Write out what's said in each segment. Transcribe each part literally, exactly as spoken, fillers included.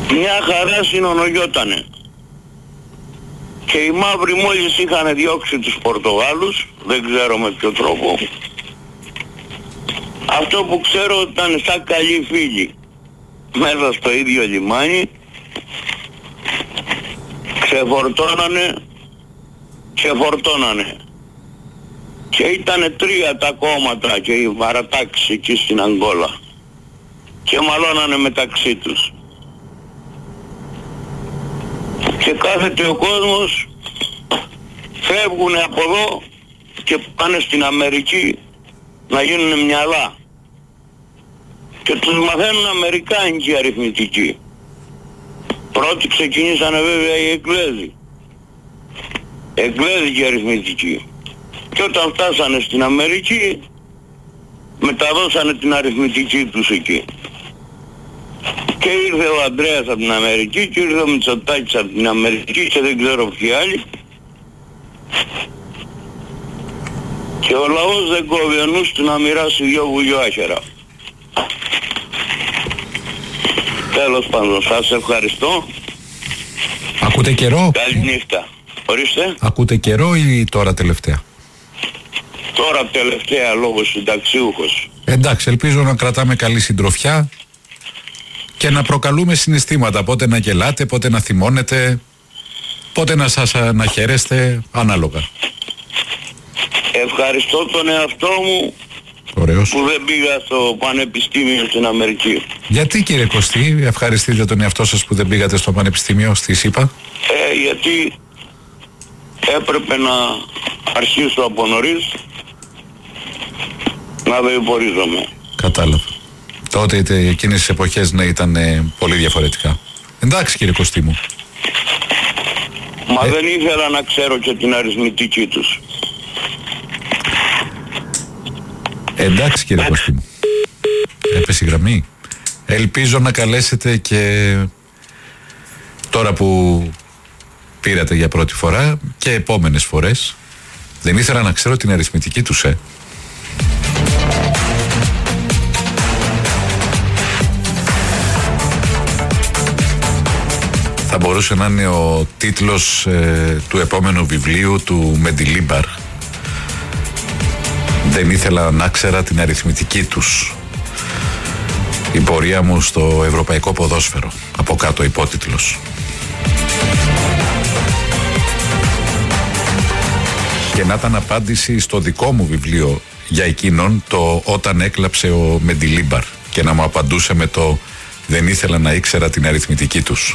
Μια χαρά συνονογιότανε. Και οι μαύροι μόλις είχαν διώξει τους Πορτογάλους, δεν ξέρω με ποιο τρόπο, αυτό που ξέρω ήταν σαν καλοί φίλοι μέσα στο ίδιο λιμάνι, ξεφορτώνανε, ξεφορτώνανε. Και ήτανε τρία τα κόμματα και η παρατάξη εκεί στην Αγγόλα και μαλώνανε μεταξύ τους. Και κάθεται ο κόσμος, φεύγουνε από εδώ και πάνε στην Αμερική να γίνουνε μυαλά. Και τους μαθαίνουν αμερικάνικη αριθμητική. Πρώτοι ξεκινήσανε βέβαια οι Εγγλέζοι. Εγγλέζικη αριθμητική. Και όταν φτάσανε στην Αμερική, μεταδώσανε την αριθμητική τους εκεί. Και ήρθε ο Ανδρέας από την Αμερική και ήρθε ο Μητσοτάκης από την Αμερική και δεν ξέρω ποιοι άλλοι. Και ο λαός δεν κόβει ο νους του να μοιράσει δυο βουλιοάχερα. Τέλος πάντων, σας ευχαριστώ. Ακούτε καιρό? Καληνύχτα. Ορίστε. Ακούτε καιρό ή τώρα τελευταία? Τώρα τελευταία λόγω συνταξιούχος. Εντάξει, ελπίζω να κρατάμε καλή συντροφιά και να προκαλούμε συναισθήματα. Πότε να γελάτε, πότε να θυμώνετε, πότε να σας να χαίρεστε, ανάλογα. Ευχαριστώ τον εαυτό μου. Ωραίος. Που δεν πήγα στο πανεπιστήμιο στην Αμερική. Γιατί, κύριε Κωστή, ευχαριστείτε τον εαυτό σας που δεν πήγατε στο πανεπιστήμιο στη ΣΥΠΑ? Ε, γιατί έπρεπε να αρχίσω από νωρίς να βεϊπορίζομαι. Κατάλαβα. Τότε εκείνες τις εποχές να ήταν ε, πολύ διαφορετικά. Εντάξει, κύριε Κωστή μου. Μα ε... δεν ήθελα να ξέρω και την αριθμητική τους. Εντάξει, κύριε Κωστή μου. Έπεσε η γραμμή. Ελπίζω να καλέσετε και τώρα που πήρατε για πρώτη φορά και επόμενες φορές. Δεν ήθελα να ξέρω την αριθμητική τους, ε. Θα μπορούσε να είναι ο τίτλος ε, του επόμενου βιβλίου του Μεντιλίμπαρ. Δεν ήθελα να ξέρα την αριθμητική τους. Η πορεία μου στο ευρωπαϊκό ποδόσφαιρο. Από κάτω υπότιτλος. Και να ήταν απάντηση στο δικό μου βιβλίο για εκείνον, το «Όταν έκλαψε ο Μεντιλίμπαρ», και να μου απαντούσε με το «Δεν ήθελα να ήξερα την αριθμητική τους».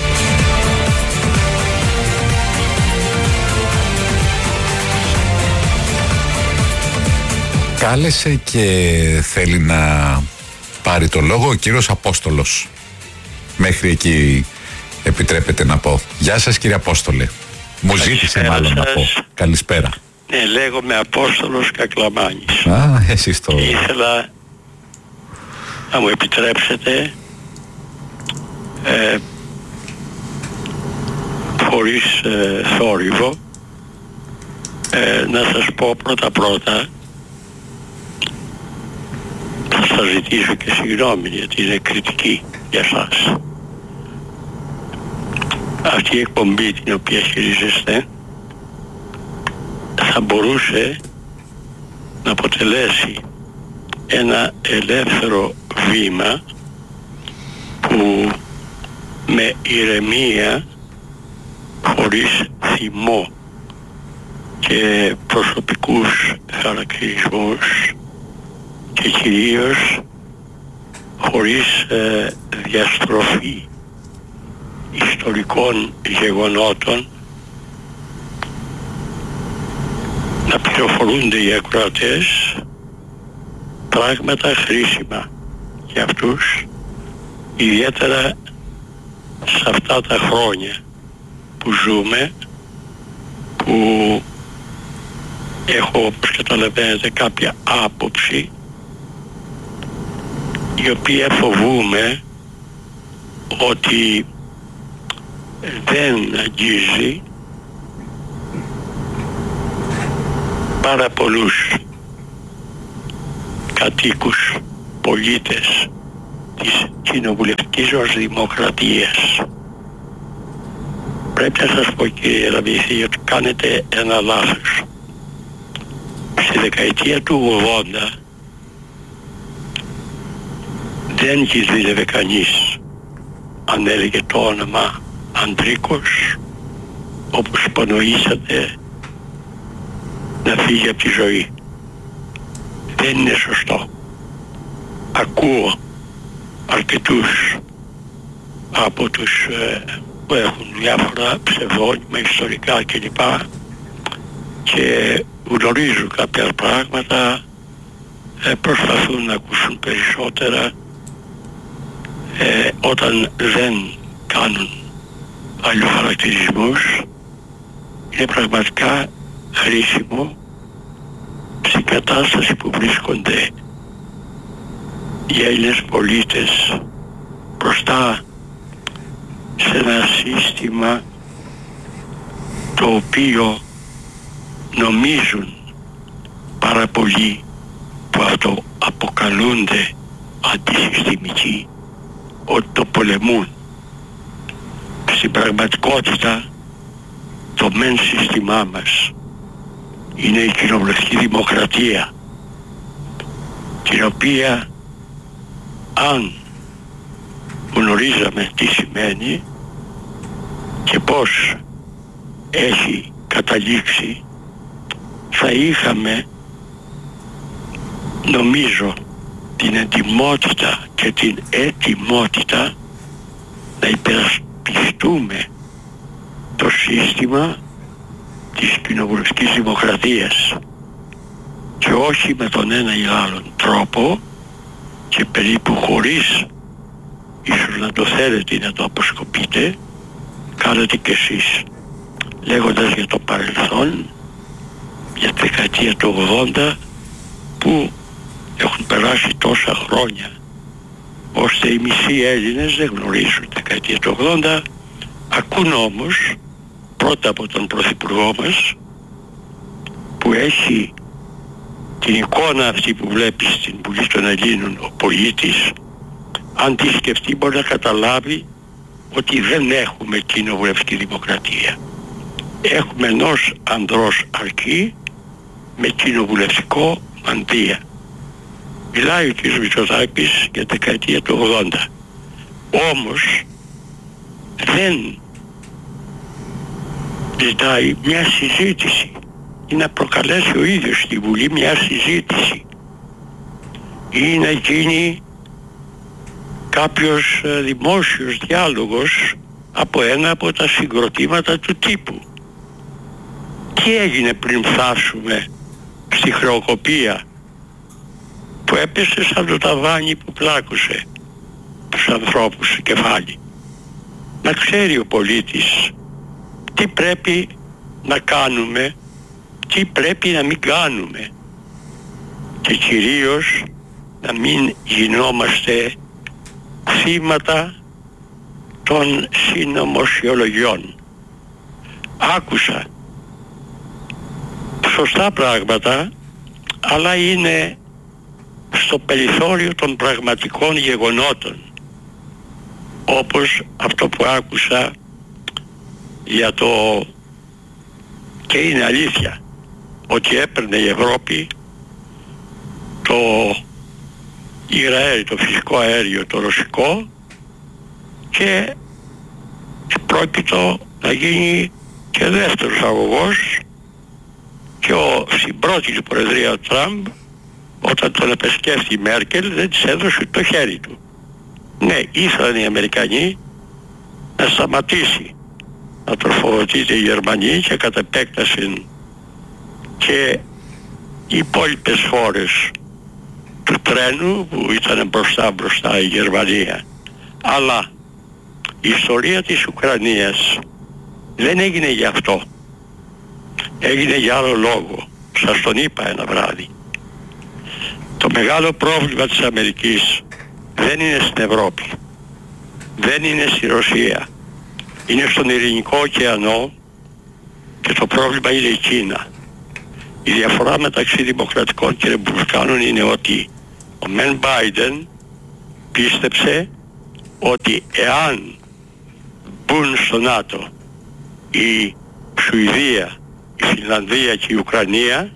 Κάλεσε και θέλει να πάρει το λόγο ο κύριος Απόστολος. Μέχρι εκεί επιτρέπετε να πω. Γεια σας, κύριε Απόστολε. Μου ζήτησε μάλλον σας να πω. Καλησπέρα. Ναι, λέγομαι Απόστολος Κακλαμάνης. Α, εσείς το... Και ήθελα να μου επιτρέψετε ε, χωρίς ε, θόρυβο ε, να σας πω πρώτα πρώτα, θα σας ζητήσω και συγγνώμη γιατί είναι κριτική για σας. Αυτή η εκπομπή την οποία χειρίζεστε θα μπορούσε να αποτελέσει ένα ελεύθερο βήμα που με ηρεμία, χωρίς θυμό και προσωπικούς χαρακτηρισμούς και κυρίως χωρίς ε, διαστροφή ιστορικών γεγονότων να πληροφορούνται οι ακροατές πράγματα χρήσιμα για αυτούς, ιδιαίτερα σε αυτά τα χρόνια που ζούμε, που έχω, όπως καταλαβαίνετε, κάποια άποψη η οποία φοβούμαι ότι δεν αγγίζει πάρα πολλούς κατοίκους, πολίτες της κοινοβουλευτικής μας δημοκρατίας. Πρέπει να σας πω, κύριε Λαμπηθή, ότι κάνετε ένα λάθος. Στη δεκαετία του ογδόντα δεν γυρδίλευε κανείς αν έλεγε το όνομα Ανδρίκος, όπως υπονοήσατε, να φύγει από τη ζωή. Δεν είναι σωστό. Ακούω αρκετούς από τους ε, που έχουν διάφορα ψευδόνυμα, ιστορικά κλπ. Και γνωρίζουν κάποια πράγματα, ε, προσπαθούν να ακούσουν περισσότερα, ε, όταν δεν κάνουν αλληλοχαρακτηρισμούς. Είναι πραγματικά χρήσιμο στην κατάσταση που βρίσκονται οι Έλληνες πολίτες μπροστά σε ένα σύστημα το οποίο νομίζουν πάρα πολλοί που αυτό αποκαλούνται αντισυστημικοί ότι το πολεμούν. Στην πραγματικότητα το μεν σύστημά μας είναι η κοινοβουλευτική δημοκρατία, την οποία αν γνωρίζαμε τι σημαίνει και πώς έχει καταλήξει, θα είχαμε, νομίζω, την ετοιμότητα και την ετοιμότητα να υπερασπιστούμε το σύστημα της κοινοβουλευτικής δημοκρατίας και όχι με τον ένα ή άλλον τρόπο και περίπου χωρίς ίσως να το θέλετε ή να το αποσκοπείτε, κάνετε κι εσείς, λέγοντας για το παρελθόν, για τη δεκαετία του ογδόντα, που έχουν περάσει τόσα χρόνια ώστε οι μισοί Έλληνες δεν γνωρίζουν τη δεκαετία του ογδόντα, ακούν όμως πρώτα από τον Πρωθυπουργό μας, που έχει την εικόνα αυτή που βλέπει στην Βουλή των Ελλήνων ο πολίτης. Αν τη σκεφτεί μπορεί να καταλάβει ότι δεν έχουμε κοινοβουλευτική δημοκρατία. Έχουμε ενός ανδρός αρκεί με κοινοβουλευτικό μανδύα. Μιλάει ο κ. Μητσοτάκης για τη δεκαετία του ογδόντα. Όμως δεν ζητάει μια συζήτηση ή να προκαλέσει ο ίδιος στη Βουλή μια συζήτηση ή να γίνει κάποιος δημόσιος διάλογος από ένα από τα συγκροτήματα του τύπου. Τι έγινε πριν φτάσουμε στη χρεοκοπία που έπεσε σαν το ταβάνι που πλάκωσε τους ανθρώπους στο κεφάλι? Να ξέρει ο πολίτης τι πρέπει να κάνουμε, τι πρέπει να μην κάνουμε και κυρίως να μην γινόμαστε θύματα των συνωμοσιολογιών. Άκουσα σωστά πράγματα, αλλά είναι στο περιθώριο των πραγματικών γεγονότων, όπως αυτό που άκουσα για το, και είναι αλήθεια, ότι έπαιρνε η Ευρώπη το υγραέρι, το φυσικό αέριο, το ρωσικό, και πρόκειτο να γίνει και δεύτερος αγωγός, και ο συμπρότη του Προεδρία ο Τραμπ, όταν τον επεσκέφθη η Μέρκελ, δεν της έδωσε το χέρι του. Ναι, ήθελαν οι Αμερικανοί να σταματήσει να τροφοδοτείται η Γερμανία και κατ' επέκταση και οι υπόλοιπες χώρες του τρένου που ήταν μπροστά μπροστά η Γερμανία. Αλλά η ιστορία της Ουκρανίας δεν έγινε για αυτό. Έγινε για άλλο λόγο. Σας τον είπα ένα βράδυ. Το μεγάλο πρόβλημα της Αμερικής δεν είναι στην Ευρώπη. Δεν είναι στη Ρωσία. Είναι στον Ειρηνικό ωκεανό και το πρόβλημα είναι η Κίνα. Η διαφορά μεταξύ δημοκρατικών και ρεπουμπλικάνων είναι ότι ο Μεν Μπάιντεν πίστεψε ότι εάν μπουν στο ΝΑΤΟ η Σουηδία, η Φινλανδία και η Ουκρανία,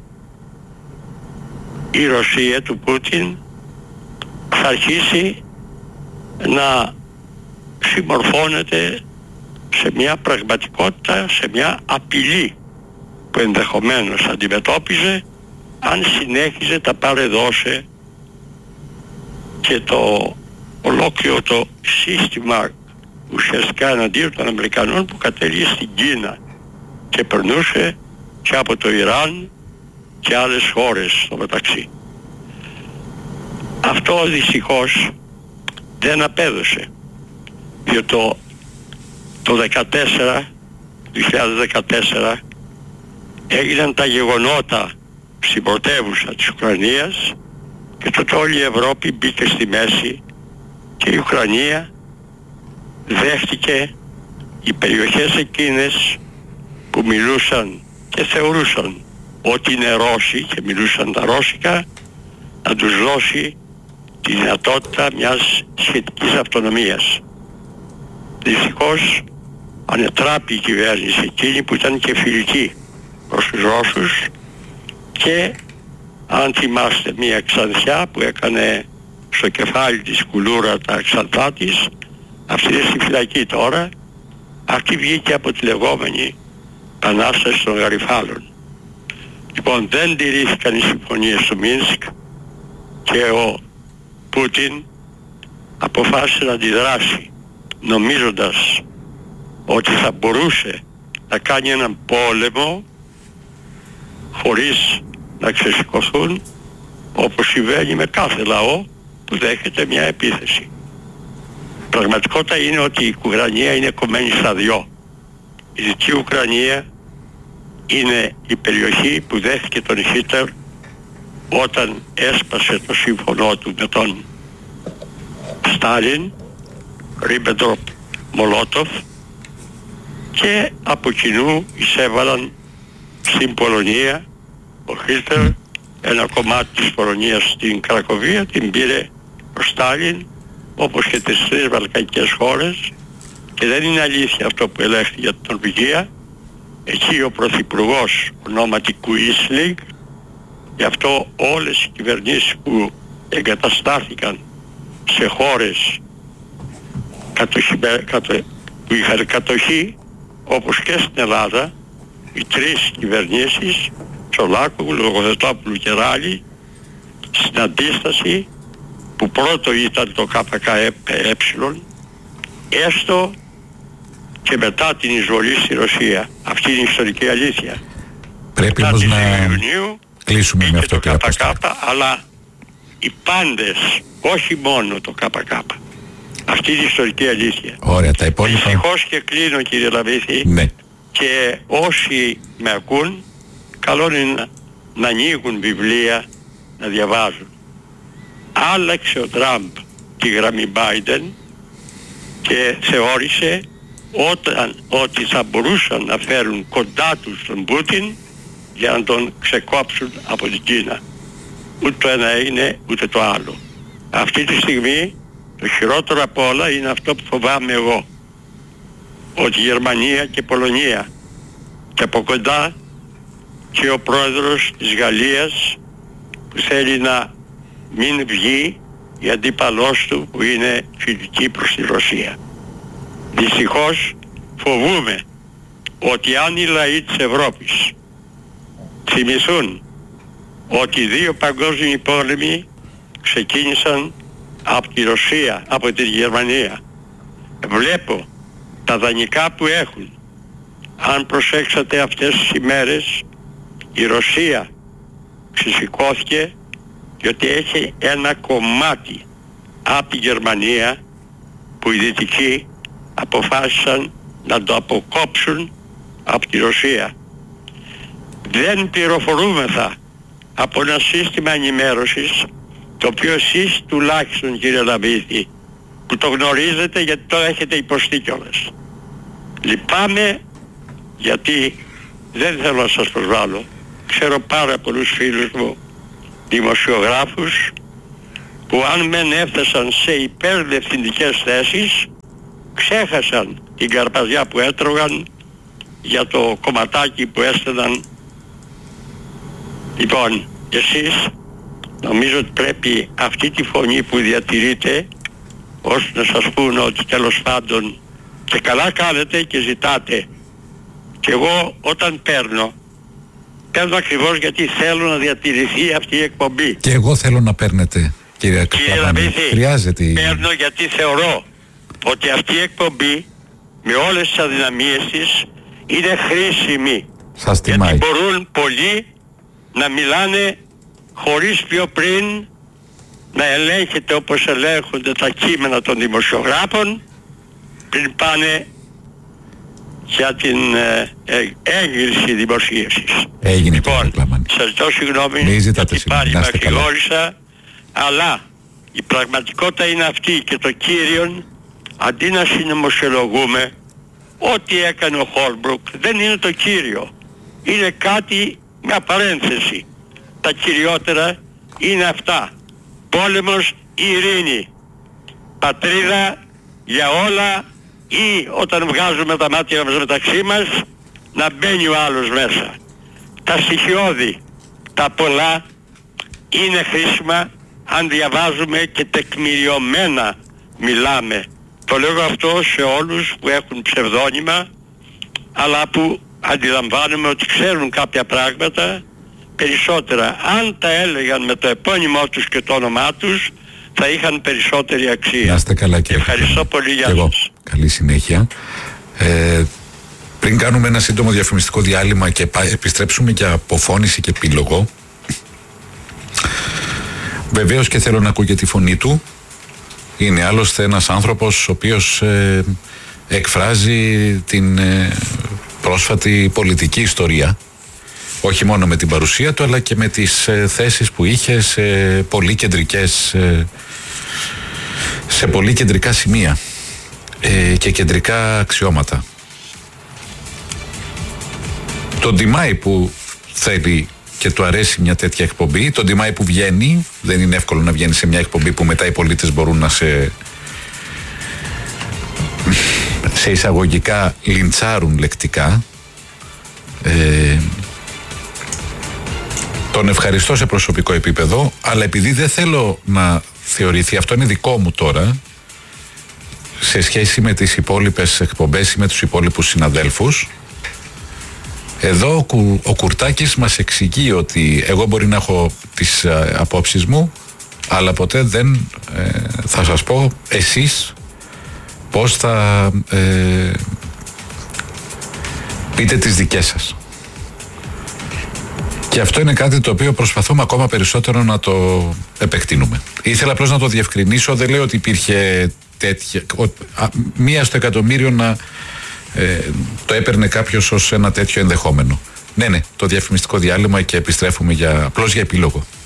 η Ρωσία του Πούτιν θα αρχίσει να συμμορφώνεται σε μια πραγματικότητα, σε μια απειλή που ενδεχομένως αντιμετώπιζε αν συνέχιζε τα παρεδώσε και το ολόκληρο το σύστημα ουσιαστικά εναντίον των Αμερικανών που κατέληγε στην Κίνα και περνούσε και από το Ιράν και άλλες χώρες στο μεταξύ. Αυτό δυστυχώς δεν απέδωσε, διότι το, το δεκατέσσερα, δύο χιλιάδες δεκατέσσερα έγιναν τα γεγονότα στην πρωτεύουσα της Ουκρανίας και τότε όλη η Ευρώπη μπήκε στη μέση και η Ουκρανία δέχτηκε οι περιοχές εκείνες που μιλούσαν και θεωρούσαν ότι είναι Ρώσοι και μιλούσαν τα Ρώσικα να τους δώσει τη δυνατότητα μιας σχετικής αυτονομίας. Δυστυχώς ανετράπη η κυβέρνηση εκείνη που ήταν και φιλική προς τους Ρώσους και αν θυμάστε μια Ξανθιά που έκανε στο κεφάλι της κουλούρα τα ξανθά της, αυτή είναι στη φυλακή τώρα, αυτή βγήκε από τη λεγόμενη Επανάσταση των Γαριφάλων. Λοιπόν, δεν τηρήθηκαν οι συμφωνίες του Μίνσκ και ο Πούτιν αποφάσισε να αντιδράσει νομίζοντας ότι θα μπορούσε να κάνει έναν πόλεμο χωρίς να ξεσηκωθούν, όπως συμβαίνει με κάθε λαό που δέχεται μια επίθεση. Η πραγματικότητα είναι ότι η Ουκρανία είναι κομμένη στα δυο. Η Δυτική Ουκρανία είναι η περιοχή που δέχτηκε τον Χίτλερ όταν έσπασε το σύμφωνο του με τον Στάλιν, Ρίμπεντροπ, Μολότοφ, και από κοινού εισέβαλαν στην Πολωνία. Ο Χίτλερ ένα κομμάτι της Πολωνίας στην Κρακοβία την πήρε ο Στάλιν, όπως και τις τρεις βαλκανικές χώρες, και δεν είναι αλήθεια αυτό που ελέγχθη για την Νορβηγία. Εκεί ο Πρωθυπουργός ονόματι Κουίσλινγκ, γι' αυτό όλες οι κυβερνήσεις που εγκαταστάθηκαν σε χώρες κατοχη, κατω, που είχαν κατοχή, όπως και στην Ελλάδα, οι τρεις κυβερνήσεις, Τσολάκου, Λογοθετόπουλου και Ράλη, στην αντίσταση που πρώτο ήταν το ΚΚΕ, έστω και μετά την εισβολή στη Ρωσία. Αυτή είναι η ιστορική αλήθεια. Πρέπει όμως να Ιουνίου, κλείσουμε με αυτό το ΚΚ, αλλά οι πάντες, όχι μόνο το ΚΚ. Αυτή είναι η ιστορική αλήθεια. Ωραία, τα υπόλοιπα. Δυστυχώς, και κλείνω κύριε Λαβίθη, ναι. Και όσοι με ακούν, καλό είναι να, να ανοίγουν βιβλία, να διαβάζουν. Άλλαξε ο Τραμπ τη γραμμή Biden και θεώρησε όταν, ότι θα μπορούσαν να φέρουν κοντά τους τον Πούτιν για να τον ξεκόψουν από την Κίνα. Ούτε το ένα έγινε ούτε το άλλο. Αυτή τη στιγμή το χειρότερο απ' όλα είναι αυτό που φοβάμαι εγώ, ότι η Γερμανία και η Πολωνία και από κοντά και ο πρόεδρος της Γαλλίας που θέλει να μην βγει η αντίπαλός του που είναι φιλική προς τη Ρωσία. Δυστυχώς φοβούμε ότι αν οι λαοί της Ευρώπης θυμηθούν ότι οι δύο παγκόσμιοι πόλεμοι ξεκίνησαν από τη Ρωσία, από τη Γερμανία, βλέπω τα δανεικά που έχουν. Αν προσέξατε αυτές τις ημέρες, η Ρωσία ξεσηκώθηκε διότι έχει ένα κομμάτι από τη Γερμανία που οι Δυτικοί αποφάσισαν να το αποκόψουν από τη Ρωσία. Δεν πληροφορούμεθα από ένα σύστημα ενημέρωσης το οποίο εσείς τουλάχιστον κύριε Λαβίθη που το γνωρίζετε γιατί το έχετε υποστεί κιόλας. Λυπάμαι γιατί δεν θέλω να σας προσβάλλω. Ξέρω πάρα πολλούς φίλους μου δημοσιογράφους που αν μεν έφτασαν σε υπερδευθυντικές θέσεις, ξέχασαν την καρπαζιά που έτρωγαν για το κομματάκι που έστεναν. Λοιπόν, εσείς νομίζω ότι πρέπει αυτή τη φωνή που διατηρείτε, ώστε να σας πούν ότι τέλος πάντων και καλά κάνετε και ζητάτε. Και εγώ όταν παίρνω, παίρνω ακριβώς γιατί θέλω να διατηρηθεί αυτή η εκπομπή. Και εγώ θέλω να παίρνετε, κύριε Καπλαμάνη. Χρειάζεται. Παίρνω γιατί θεωρώ ότι αυτή η εκπομπή με όλες τις αδυναμίες της είναι χρήσιμη. Σας τιμάει. Γιατί μπορούν πολλοί να μιλάνε χωρίς πιο πριν να ελέγχεται όπως ελέγχονται τα κείμενα των δημοσιογράφων πριν πάνε για την ε, ε, έγκριση δημοσίευσης. Έγινε, λοιπόν, κύριε Καπλαμάνη. σας ζητώ συγγνώμη γιατί πάλι μακρηγόρησα, αλλά η πραγματικότητα είναι αυτή και το κύριο, αντί να συνωμοσιολογούμε, ό,τι έκανε ο Χόλμπρουκ δεν είναι το κύριο. Είναι κάτι, μια παρένθεση. Τα κυριότερα είναι αυτά. Πόλεμος ή ειρήνη. Πατρίδα για όλα, ή όταν βγάζουμε τα μάτια μας μεταξύ μας να μπαίνει ο άλλος μέσα. Τα στοιχειώδη, τα πολλά είναι χρήσιμα αν διαβάζουμε και τεκμηριωμένα μιλάμε. Το λέω αυτό σε όλους που έχουν ψευδόνυμα, αλλά που αντιλαμβάνουμε ότι ξέρουν κάποια πράγματα περισσότερα. Αν τα έλεγαν με το επώνυμό τους και το όνομά τους, θα είχαν περισσότερη αξία. Να είστε καλά, κύριε. Ευχαριστώ πολύ για σας. Καλή συνέχεια. Ε, πριν κάνουμε ένα σύντομο διαφημιστικό διάλειμμα και επιστρέψουμε για αποφώνηση και επίλογο, βεβαίως και θέλω να ακούω και τη φωνή του. Είναι άλλωστε ένας άνθρωπος ο οποίος ε, εκφράζει την ε, πρόσφατη πολιτική ιστορία, όχι μόνο με την παρουσία του αλλά και με τις ε, θέσεις που είχε σε πολύ κεντρικές ε, σε πολύ κεντρικά σημεία ε, και κεντρικά αξιώματα. Τον τιμάει που θέλει και του αρέσει μια τέτοια εκπομπή, τον τιμάει που βγαίνει. Δεν είναι εύκολο να βγαίνει σε μια εκπομπή που μετά οι πολίτες μπορούν να σε σε εισαγωγικά λιντσάρουν λεκτικά. ε, Τον ευχαριστώ σε προσωπικό επίπεδο, αλλά επειδή δεν θέλω να θεωρηθεί, αυτό είναι δικό μου τώρα, σε σχέση με τις υπόλοιπες εκπομπές ή με τους υπόλοιπους συναδέλφους, εδώ ο, Κου, ο Κουρτάκης μας εξηγεί ότι εγώ μπορεί να έχω τις α, απόψεις μου, αλλά ποτέ δεν ε, θα σας πω εσείς πώς θα ε, πείτε τις δικές σας. Και αυτό είναι κάτι το οποίο προσπαθούμε ακόμα περισσότερο να το επεκτείνουμε. Ήθελα απλώς να το διευκρινίσω, δεν λέω ότι υπήρχε τέτοια, α, μία στο εκατομμύριο να ε, το έπαιρνε κάποιος ως ένα τέτοιο ενδεχόμενο. Ναι, ναι, το διαφημιστικό διάλειμμα και επιστρέφουμε για, απλώς για επίλογο.